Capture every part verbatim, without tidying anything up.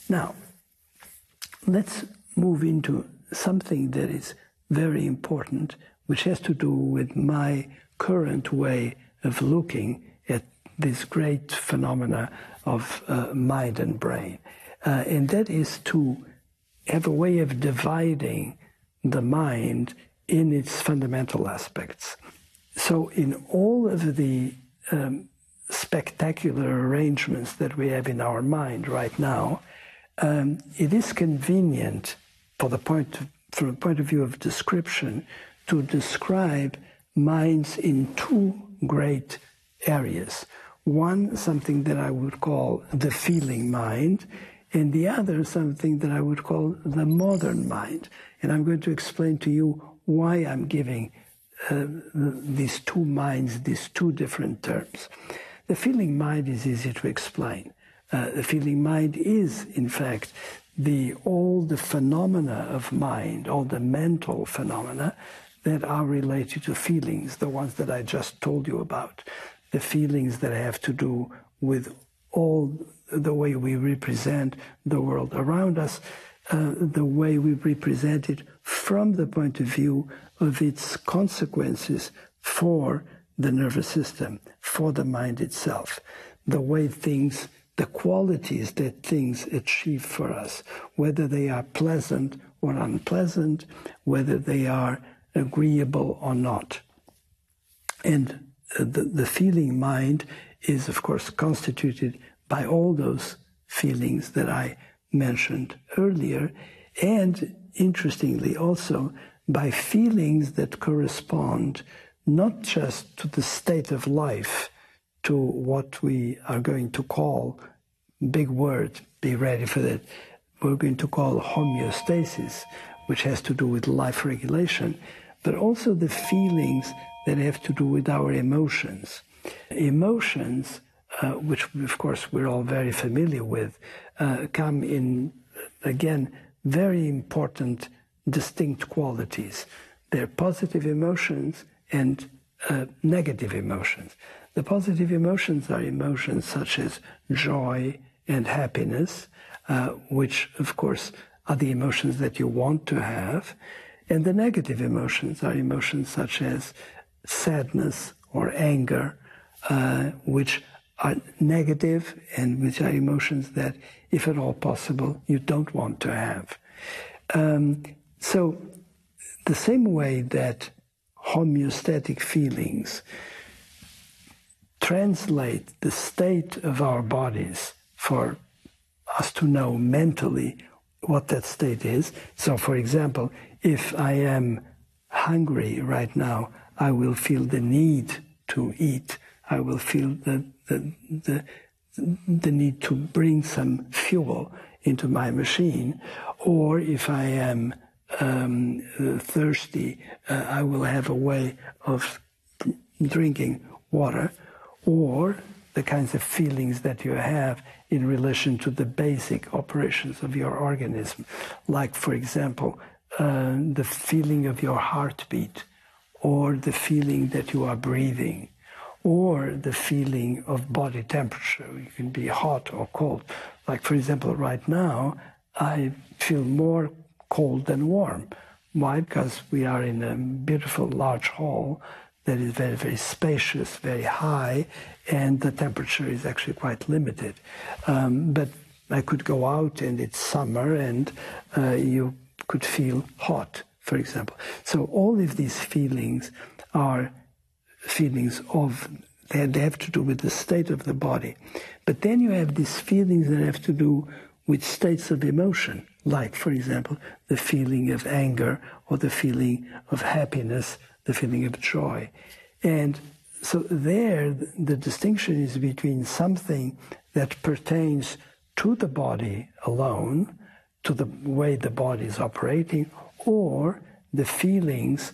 Now, let's move into something that is very important, which has to do with my current way of looking at this great phenomena of uh, mind and brain. Uh, and that is to have a way of dividing the mind in its fundamental aspects. So in all of the um, spectacular arrangements that we have in our mind right now, um, it is convenient for the point of, from the point of view of description to describe minds in two great areas. One, something that I would call the feeling mind, and the other, something that I would call the modern mind. And I'm going to explain to you why I'm giving uh, these two minds, these two different terms. The feeling mind is easy to explain. Uh, the feeling mind is, in fact, the all the phenomena of mind, all the mental phenomena that are related to feelings, the ones that I just told you about, the feelings that have to do with all the way we represent the world around us, uh, the way we represent it from the point of view of its consequences for the nervous system, for the mind itself, the way things, the qualities that things achieve for us, whether they are pleasant or unpleasant, whether they are agreeable or not. And uh, the, the feeling mind is, of course, constituted by all those feelings that I mentioned earlier, and interestingly also by feelings that correspond not just to the state of life, to what we are going to call, big word, be ready for that, we're going to call homeostasis, which has to do with life regulation, but also the feelings that have to do with our emotions. Emotions, uh, which of course we're all very familiar with, uh, come in, again, very important, distinct qualities. They're positive emotions and uh, negative emotions. The positive emotions are emotions such as joy and happiness, uh, which of course are the emotions that you want to have. And the negative emotions are emotions such as sadness or anger, uh, which are negative and which are emotions that, if at all possible, you don't want to have. Um, so the same way that homeostatic feelings translate the state of our bodies for us to know mentally what that state is. So, for example, if I am hungry right now, I will feel the need to eat. I will feel the, the, the, the need to bring some fuel into my machine. Or if I am um, uh, thirsty, uh, I will have a way of drinking water. Or the kinds of feelings that you have in relation to the basic operations of your organism. Like, for example, uh, the feeling of your heartbeat, or the feeling that you are breathing, or the feeling of body temperature. You can be hot or cold. Like, for example, right now, I feel more cold than warm. Why? Because we are in a beautiful large hall that is very, very spacious, very high, and the temperature is actually quite limited. Um, but I could go out and it's summer and uh, you could feel hot, for example. So all of these feelings are feelings of, they have to do with the state of the body. But then you have these feelings that have to do with states of emotion, like, for example, the feeling of anger or the feeling of happiness, the feeling of joy. And so there, the distinction is between something that pertains to the body alone, to the way the body is operating, or the feelings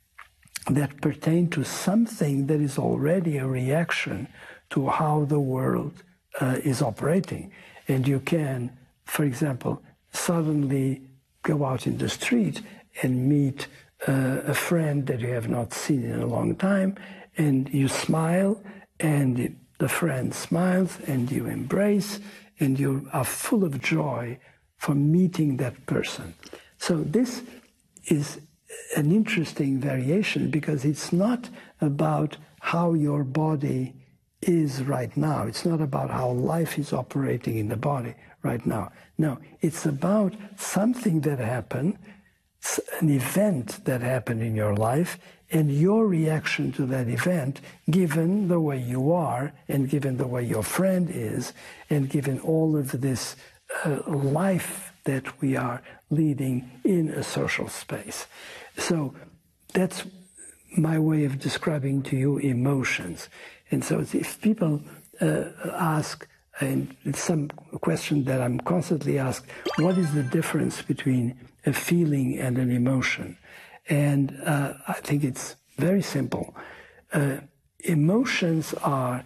that pertain to something that is already a reaction to how the world uh, is operating. And you can, for example, suddenly go out in the street and meet uh, a friend that you have not seen in a long time, and you smile, and the friend smiles, and you embrace, and you are full of joy for meeting that person. So this is an interesting variation because it's not about how your body is right now. It's not about how life is operating in the body right now. No, it's about something that happened, an event that happened in your life, and your reaction to that event, given the way you are, and given the way your friend is, and given all of this uh, life that we are leading in a social space. So that's my way of describing to you emotions. And so if people uh, ask, and it's some question that I'm constantly asked, what is the difference between a feeling and an emotion? And uh, I think it's very simple. Uh, emotions are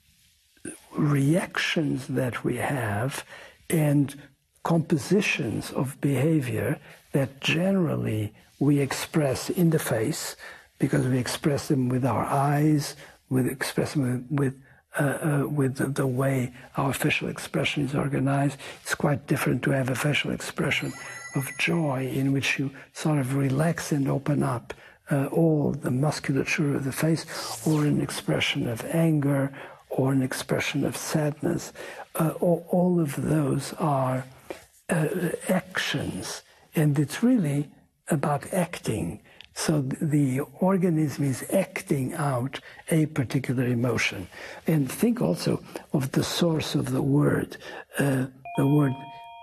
reactions that we have and compositions of behavior that generally we express in the face, because we express them with our eyes, we express them with, with Uh, uh, with the, the way our facial expression is organized. It's quite different to have a facial expression of joy in which you sort of relax and open up uh, all the musculature of the face, or an expression of anger, or an expression of sadness. Uh, all, all of those are uh, actions, and it's really about acting. So the organism is acting out a particular emotion. And think also of the source of the word. Uh, the word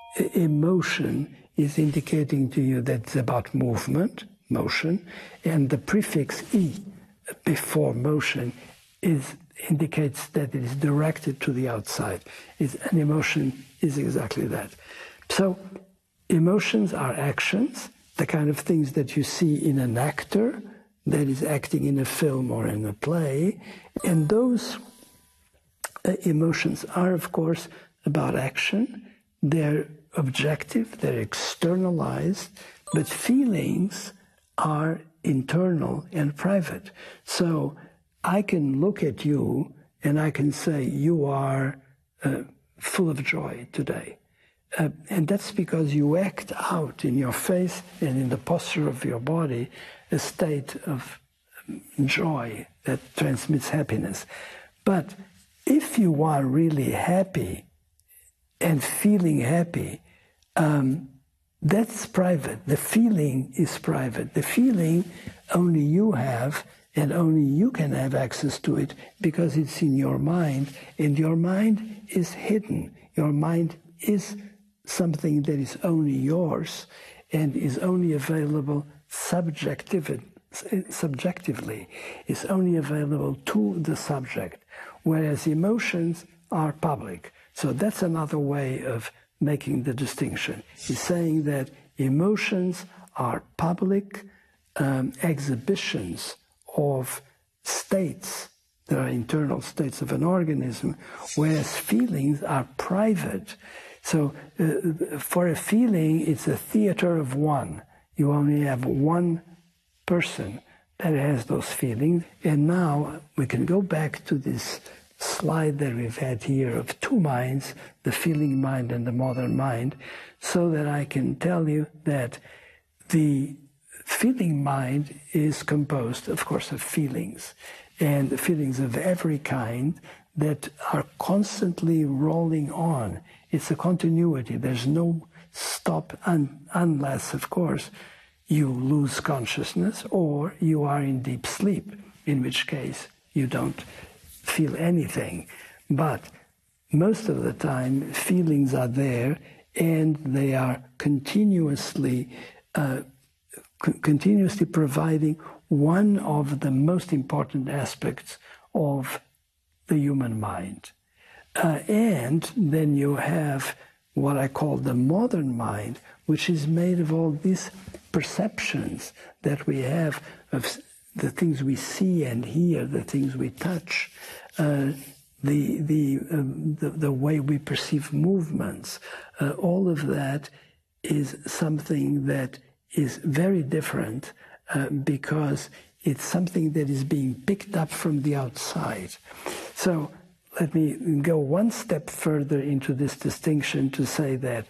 emotion is indicating to you that it's about movement, motion, and the prefix "e" before motion is indicates that it is directed to the outside. It's, an emotion is exactly that. So emotions are actions, the kind of things that you see in an actor that is acting in a film or in a play. And those uh, emotions are, of course, about action. They're objective, they're externalized, but feelings are internal and private. So I can look at you and I can say, you are uh, full of joy today. Uh, and that's because you act out in your face and in the posture of your body a state of joy that transmits happiness. But if you are really happy and feeling happy, um, that's private. The feeling is private. The feeling only you have, and only you can have access to it because it's in your mind, and your mind is hidden. Your mind is something that is only yours and is only available subjective, subjectively. It's only available to the subject, whereas emotions are public. So that's another way of making the distinction. It's saying that emotions are public um, exhibitions of states that are internal states of an organism, whereas feelings are private. So uh, for a feeling, it's a theater of one. You only have one person that has those feelings. And now we can go back to this slide that we've had here of two minds, the feeling mind and the modern mind, so that I can tell you that the feeling mind is composed, of course, of feelings, and feelings of every kind that are constantly rolling on. It's a continuity. There's no stop un unless, of course, you lose consciousness or you are in deep sleep, in which case you don't feel anything. But most of the time, feelings are there, and they are continuously, uh, continuously providing one of the most important aspects of the human mind. Uh, and then you have what I call the modern mind, which is made of all these perceptions that we have of the things we see and hear, the things we touch, uh, the, the, um, the, the way we perceive movements. Uh, all of that is something that is very different uh, because it's something that is being picked up from the outside. So let me go one step further into this distinction to say that